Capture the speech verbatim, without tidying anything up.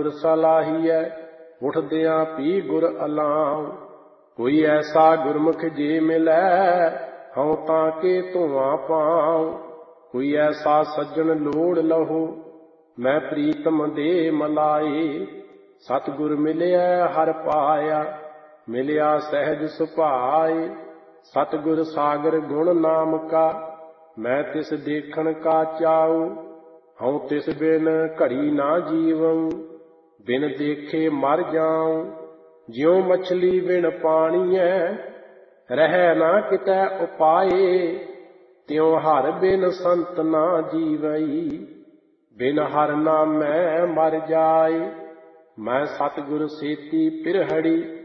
ਗੁਰ ਸਲਾਹੀਐ, ਉਠਦਿਆਂ ਪੀ ਗੁਰ ਅਲਾਉ। ਕੋਈ ਐਸਾ ਗੁਰਮੁਖ ਜੇ ਮਿਲੈ, ਹਉ ਤਾਂ ਕੇ ਧੂਆਂ ਪਾਉ। ਕੋਈ ਐਸਾ ਸੱਜਣ ਲੋੜ ਲਹੋ, ਮੈਂ ਪ੍ਰੀਤਮ ਦੇ ਮਲਾਏ। ਸਤਿਗੁਰ ਮਿਲਿਆ ਹਰਿ ਪਾਇਆ, ਮਿਲਿਆ ਸਹਿਜ ਸੁਭਾਏ। ਸਤਿਗੁਰ ਸਾਗਰ ਗੁਣ ਨਾਮ ਕਾ, ਮੈਂ ਤਿਸ ਦੇਖਣ ਕਾ ਚਾਉ। ਹਉ ਤਿਸ ਬਿਨ ਘੜੀ ਨਾ ਜੀਵਉ, ਬਿਨ ਦੇਖੇ ਮਰ ਜਾਉ। ਜਿਉ ਮਛਲੀ ਬਿਨ ਪਾਣੀਐ, ਰਹਿ ਨਾ ਕਿਤੈ ਉਪਾਏ। ਤਿਉ ਹਰਿ ਬਿਨ ਸੰਤ ਨਾ ਜੀਵਈ, ਬਿਨ ਹਰਿ ਨਾਮੈ ਮਰ ਜਾਏ। ਮੈਂ ਸਤਿਗੁਰ ਸੇਤੀ ਪਿਰਹੜੀ,